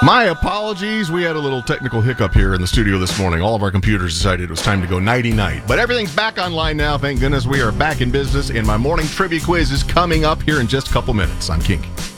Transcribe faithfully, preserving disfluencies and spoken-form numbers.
My apologies. We had a little technical hiccup here in the studio this morning. All of our computers decided it was time to go nighty-night. But everything's back online now. Thank goodness we are back in business. And my morning trivia quiz is coming up here in just a couple minutes. I'm Kinky.